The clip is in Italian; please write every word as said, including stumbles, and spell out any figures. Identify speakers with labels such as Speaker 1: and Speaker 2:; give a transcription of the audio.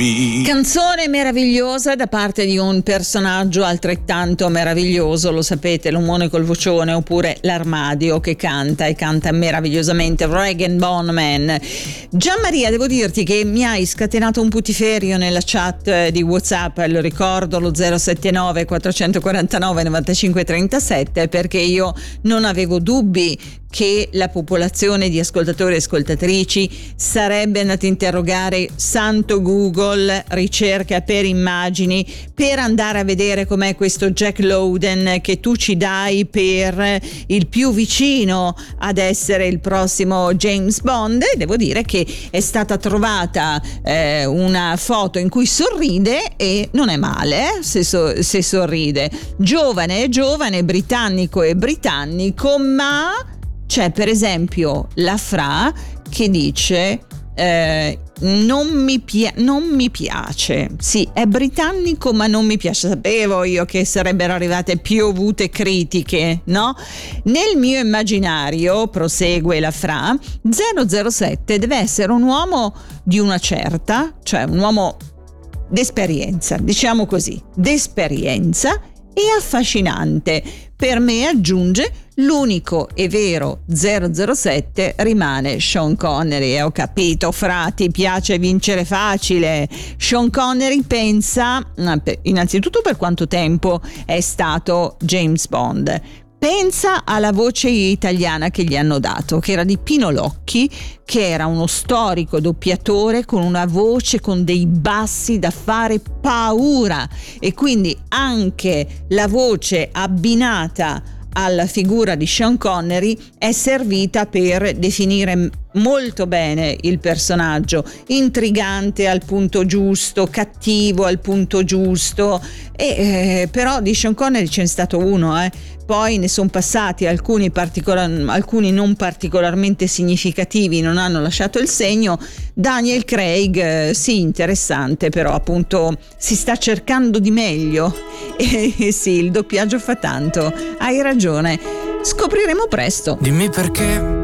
Speaker 1: me.
Speaker 2: Canzone meravigliosa da parte di un personaggio altrettanto meraviglioso, lo sapete, l'omone col vocione oppure l'armadio che canta e canta meravigliosamente, Rag and Bone Man. Gianmaria, devo dirti che mi hai scatenato un putiferio nella chat di WhatsApp, lo ricordo, lo zero sette nove quattro nove nove cinque tre sette, perché io non avevo dubbi che la popolazione di ascoltatori e ascoltatrici sarebbe andata a interrogare santo Google, ricerca per immagini, per andare a vedere com'è questo Jack Lowden che tu ci dai per il più vicino ad essere il prossimo James Bond. E devo dire che è stata trovata eh, una foto in cui sorride e non è male eh, se, so, se sorride, giovane è giovane, britannico è britannico, ma c'è per esempio la Fra che dice eh, non, mi pia- non mi piace, sì è britannico ma non mi piace. Sapevo io che sarebbero arrivate piovute critiche, no? Nel mio immaginario, prosegue la Fra, zero zero sette deve essere un uomo di una certa, cioè un uomo d'esperienza, diciamo così, d'esperienza e affascinante. Per me, aggiunge, l'unico e vero zero zero sette rimane Sean Connery. E ho capito, Fra, ti piace vincere facile. Sean Connery pensa, innanzitutto, per quanto tempo è stato James Bond. Pensa alla voce italiana che gli hanno dato, che era di Pino Locchi, che era uno storico doppiatore con una voce con dei bassi da fare paura, e quindi anche la voce abbinata alla figura di Sean Connery è servita per definire molto bene il personaggio, intrigante al punto giusto, cattivo al punto giusto, e eh, però di Sean Connery ce n'è stato uno, eh. Poi ne sono passati alcuni, particolar- alcuni non particolarmente significativi, non hanno lasciato il segno. Daniel Craig, eh, sì, interessante, però appunto si sta cercando di meglio e eh, sì, il doppiaggio fa tanto, hai ragione, scopriremo presto.
Speaker 3: Dimmi perché